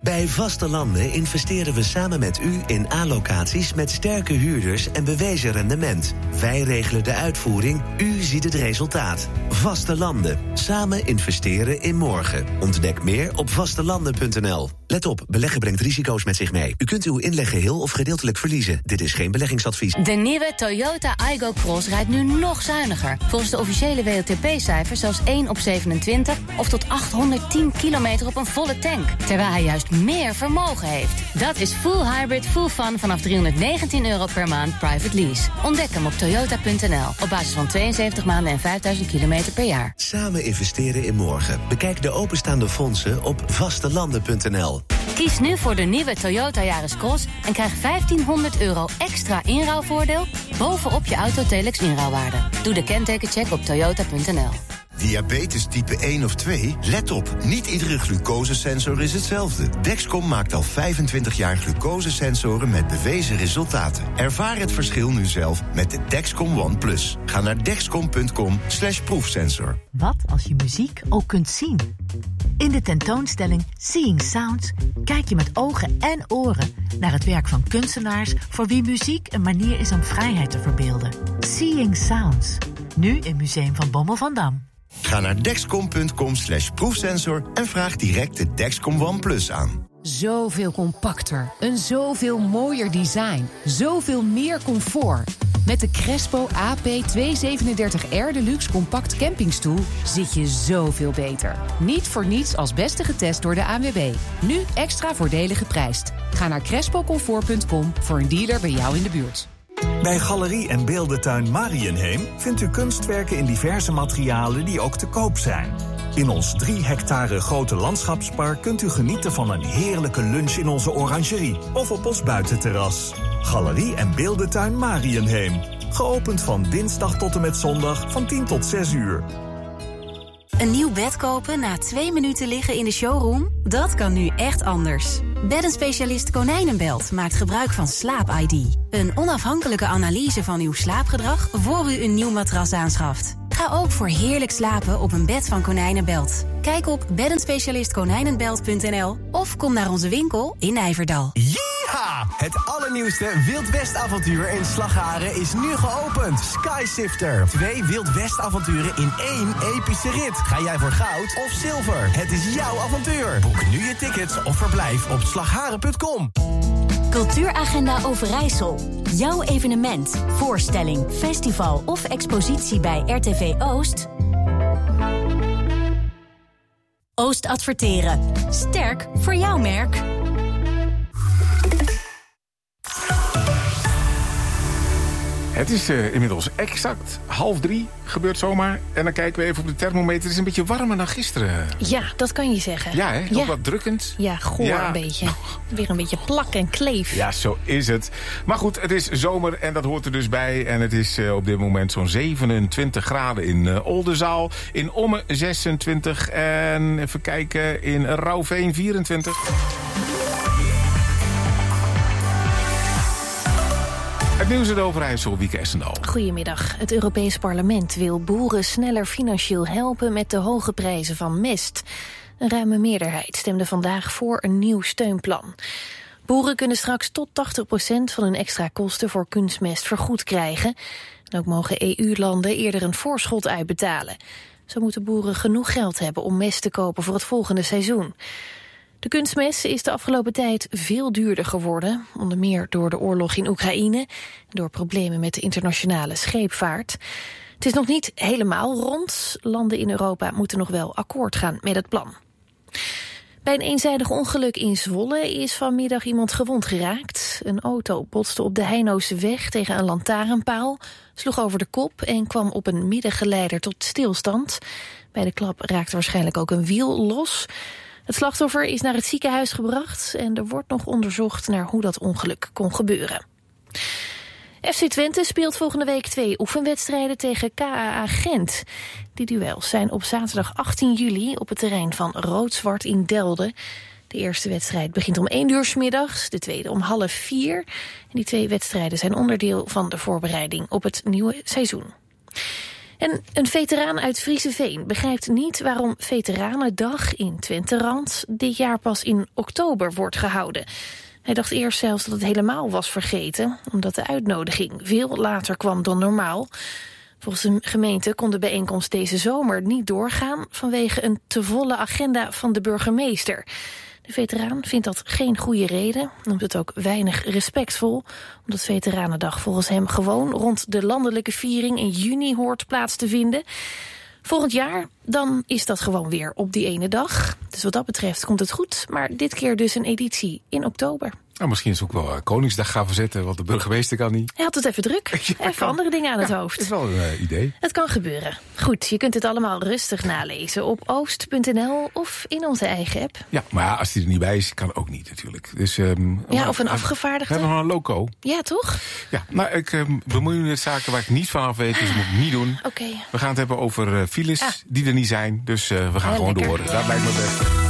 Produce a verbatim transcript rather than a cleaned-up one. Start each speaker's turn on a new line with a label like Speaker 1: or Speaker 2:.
Speaker 1: Bij Vaste Landen investeren we samen met u in A-locaties met sterke huurders en bewezen rendement. Wij regelen de uitvoering, u ziet het resultaat. Vaste Landen. Samen investeren in morgen. Ontdek meer op vastelanden punt n l. Let op, beleggen brengt risico's met zich mee. U kunt uw inleg geheel of gedeeltelijk verliezen. Dit is geen beleggingsadvies.
Speaker 2: De nieuwe Toyota Aygo Cross rijdt nu nog zuiniger. Volgens de officiële W L T P-cijfers zelfs één op zevenentwintig... of tot achthonderdtien kilometer op een volle tank. Terwijl hij juist meer vermogen heeft. Dat is full hybrid, full fun vanaf driehonderdnegentien euro per maand private lease. Ontdek hem op toyota punt n l. Op basis van tweeënzeventig maanden en vijfduizend kilometer per jaar.
Speaker 1: Samen investeren in morgen. Bekijk de openstaande fondsen op vastelanden punt n l.
Speaker 2: Kies nu voor de nieuwe Toyota Yaris Cross en krijg vijftienhonderd euro extra inruilvoordeel bovenop je Autotelex inruilwaarde. Doe de kentekencheck op toyota punt n l.
Speaker 3: Diabetes type één of twee? Let op, niet iedere glucosesensor is hetzelfde. Dexcom maakt al vijfentwintig jaar glucosesensoren met bewezen resultaten. Ervaar het verschil nu zelf met de Dexcom One Plus. Ga naar dexcom punt com slash proefsensor.
Speaker 4: Wat als je muziek ook kunt zien? In de tentoonstelling Seeing Sounds kijk je met ogen en oren naar het werk van kunstenaars voor wie muziek een manier is om vrijheid te verbeelden. Seeing Sounds, nu in Museum van Bommel van Dam.
Speaker 3: Ga naar dexcom punt com slash proefsensor en vraag direct de Dexcom One Plus aan.
Speaker 5: Zoveel compacter, een zoveel mooier design, zoveel meer comfort. Met de Crespo A P tweehonderdzevenendertig R Deluxe Compact Campingstoel zit je zoveel beter. Niet voor niets als beste getest door de A N W B. Nu extra voordelig geprijsd. Ga naar crespo comfort punt com voor een dealer bij jou in de buurt.
Speaker 6: Bij Galerie en Beeldentuin Mariënheem vindt u kunstwerken in diverse materialen die ook te koop zijn. In ons drie hectare grote landschapspark kunt u genieten van een heerlijke lunch in onze orangerie of op ons buitenterras. Galerie en Beeldentuin Mariënheem. Geopend van dinsdag tot en met zondag van tien tot zes uur.
Speaker 2: Een nieuw bed kopen na twee minuten liggen in de showroom? Dat kan nu echt anders. Beddenspecialist Konijnenbelt maakt gebruik van Slaap I D. Een onafhankelijke analyse van uw slaapgedrag voor u een nieuw matras aanschaft. Ga ook voor heerlijk slapen op een bed van Konijnenbelt. Kijk op beddenspecialist konijnenbelt punt n l of kom naar onze winkel in Nijverdal.
Speaker 7: Yeeha! Het allernieuwste Wild West avontuur in Slagharen is nu geopend. Skysifter. Twee Wild West avonturen in één epische rit. Ga jij voor goud of zilver? Het is jouw avontuur. Boek nu je tickets of verblijf op slagharen punt com.
Speaker 8: Cultuuragenda Overijssel. Jouw evenement, voorstelling, festival of expositie bij R T V Oost? Oost Adverteren. Sterk voor jouw merk.
Speaker 9: Het is uh, inmiddels exact half drie, gebeurt zomaar. En dan kijken we even op de thermometer. Het is een beetje warmer dan gisteren.
Speaker 10: Ja, dat kan je zeggen.
Speaker 9: Ja, hè? Ook
Speaker 10: ja.
Speaker 9: wat drukkend.
Speaker 10: Ja, goor ja. een beetje. Weer een beetje plak en kleef.
Speaker 9: Ja, zo is het. Maar goed, het is zomer en dat hoort er dus bij. En het is uh, op dit moment zo'n zevenentwintig graden in uh, Oldenzaal. In Ommen zesentwintig. En even kijken, in Rauwveen vierentwintig. Het nieuws uit Overijssel, Wieke Essendal.
Speaker 10: Goedemiddag. Het Europees Parlement wil boeren sneller financieel helpen met de hoge prijzen van mest. Een ruime meerderheid stemde vandaag voor een nieuw steunplan. Boeren kunnen straks tot tachtig procent van hun extra kosten voor kunstmest vergoed krijgen. En ook mogen E U-landen eerder een voorschot uitbetalen. Zo moeten boeren genoeg geld hebben om mest te kopen voor het volgende seizoen. De kunstmest is de afgelopen tijd veel duurder geworden. Onder meer door de oorlog in Oekraïne en door problemen met de internationale scheepvaart. Het is nog niet helemaal rond. Landen in Europa moeten nog wel akkoord gaan met het plan. Bij een eenzijdig ongeluk in Zwolle is vanmiddag iemand gewond geraakt. Een auto botste op de Heinoze weg tegen een lantaarnpaal, sloeg over de kop en kwam op een middengeleider tot stilstand. Bij de klap raakte waarschijnlijk ook een wiel los. Het slachtoffer is naar het ziekenhuis gebracht en er wordt nog onderzocht naar hoe dat ongeluk kon gebeuren. F C Twente speelt volgende week twee oefenwedstrijden tegen K A A Gent. Die duels zijn op zaterdag achttien juli op het terrein van Rood-Zwart in Delden. De eerste wedstrijd begint om één uur 's middags, de tweede om half vier. En die twee wedstrijden zijn onderdeel van de voorbereiding op het nieuwe seizoen. En een veteraan uit Frieseveen begrijpt niet waarom Veteranendag in Twenterand dit jaar pas in oktober wordt gehouden. Hij dacht eerst zelfs dat het helemaal was vergeten, omdat de uitnodiging veel later kwam dan normaal. Volgens de gemeente kon de bijeenkomst deze zomer niet doorgaan vanwege een te volle agenda van de burgemeester. De veteraan vindt dat geen goede reden, noemt het ook weinig respectvol, omdat Veteranendag volgens hem gewoon rond de landelijke viering in juni hoort plaats te vinden. Volgend jaar, dan is dat gewoon weer op die ene dag. Dus wat dat betreft komt het goed, maar dit keer dus een editie in oktober.
Speaker 9: Nou, misschien is het ook wel uh, Koningsdag gaan verzetten, want de burgemeester kan niet.
Speaker 10: Hij had het even druk. Ja, even kan. andere dingen aan het
Speaker 9: ja,
Speaker 10: hoofd.
Speaker 9: Dat is wel een uh, idee.
Speaker 10: Het kan gebeuren. Goed, je kunt het allemaal rustig nalezen op oost punt n l of in onze eigen app.
Speaker 9: Ja, maar ja, als die er niet bij is, kan ook niet natuurlijk. Dus, um,
Speaker 10: ja, of een afgevaardigde.
Speaker 9: We hebben nog een loco.
Speaker 10: Ja, toch?
Speaker 9: Ja, nou, ik um, bemoei me met zaken waar ik niet van af weet, dus dat moet ik niet doen.
Speaker 10: Oké. Okay.
Speaker 9: We gaan het hebben over uh, files ah. die er niet zijn, dus uh, we gaan
Speaker 10: ja,
Speaker 9: gewoon
Speaker 10: lekker.
Speaker 9: door. Dat lijkt me best.